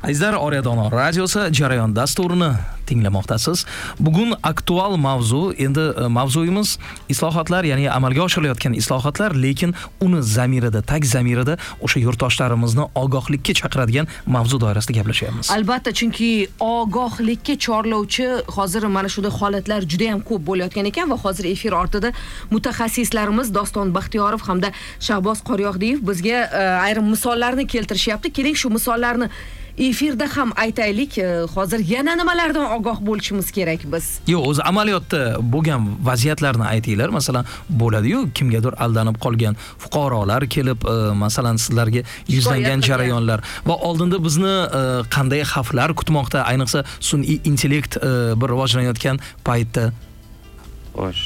Azizlar, Orya Dono radiosi jarayon dasturini tinglamoqdasiz. Bugun aktual mavzu, endi mavzuyimiz islohotlar, ya'ni amalga oshirilayotgan islohotlar, lekin uni zamirida, tag zamirida o'sha yurtdoshlarimizni ogohlikka chaqiradigan mavzu doirasida gaplashyapmiz. Albatta, chunki ogohlikka chorlovchi hozir mana shunday holatlar juda ham ko'p bo'layotgan ekan va hozir efir ortida mutaxassislarimiz Doston Baxtiyorov hamda Shahboz Qoryoqdiyev bizga ayrim misollarni keltirishyapti. Keling, shu misollarni efirda ham aytaylik. Hozir yana nimalardan ogoh bo'lishimiz kerak biz? Yo'q, o'zi amaliyotda bo'lgan vaziyatlarni aytinglar. Masalan, bo'ladi-yu, kimgadir aldanib qolgan fuqarolar kelib, masalan, sizlarga yuzlangan jarayonlar va oldinda bizni qanday xavflar kutmoqda, ayniqsa sun'iy intellekt bir rivojlanayotgan paytda. Xo'sh.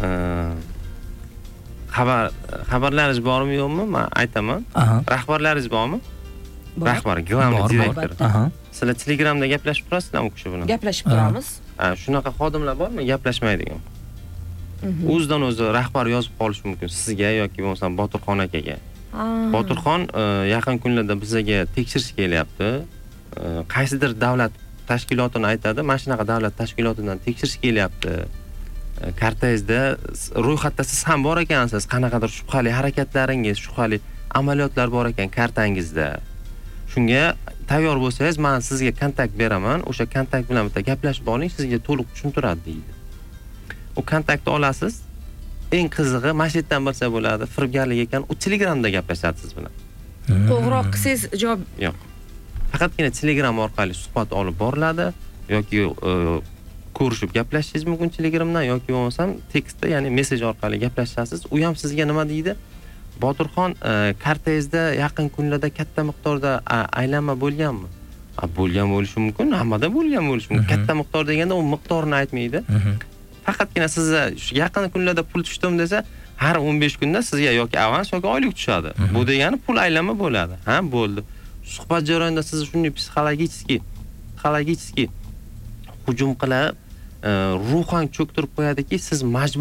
Xabarlaringiz bormi yo'qmi? Men aytaman. Rahbarlaringiz bormi? Rahbar, global direktor. Sizlar Telegramda gaplashib turasizlarmi kishi bilan? Gaplashib turamiz. Shunaqa xodimlar bormi, gaplashmaydigan? O'zidan o'zi rahbar yozib qolishi mumkin sizga yoki bo'lmasa Boturxon akaga. Boturxon yaqin kunlarda bizga tekshirish kelyapti. Qaysidir davlat tashkilotini aytadi, mana shunaqa davlat tashkilotidan tekshirish kelyapti. Kartangizda ro'yxatda siz ham bor ekansiz, qanaqadir shubhali harakatlaringiz, shubhali amaliyotlar bor ekan kartangizda. Shunga tayyor bo'lsangiz, men sizga kontakt beraman. O'sha kontakt bilan bitta gaplashib oling, sizga to'liq tushuntiradi deydi. O kontaktni olasiz. Eng qizig'i mana shu yerdan bilsa bo'ladi, firibgarlik ekan, u Telegramda gaplashadi siz bilan. Qo'ng'iroq qilsangiz javob yo'q. Faqatgina Telegram orqali suhbat olib boriladi yoki ko'rishib gaplashishingiz mumkin Telegramdan yoki bo'lmasam tekstda, ya'ni mesej orqali gaplashasiz. U ham sizga nima deydi? Boturxon, kartangizda yaqin kunlarda katta miqdorda aylanma bo'lganmi? Bo'lgan bo'lishi mumkin, hammada bo'lgan bo'lishi mumkin. Katta miqdor deganda u miqdorni aytmaydi. Faqatgina sizga shu yaqin kunlarda pul tushdim desa, har 15 kunda sizga yoki avans yoki oylik tushadi. Bu degani pul aylanma bo'ladi. Ha, bo'ldi. Suhbat jarayonida siz shunday psixologik hujum qilib, ruhan cho'ktirib qo'yadiki, siz majbur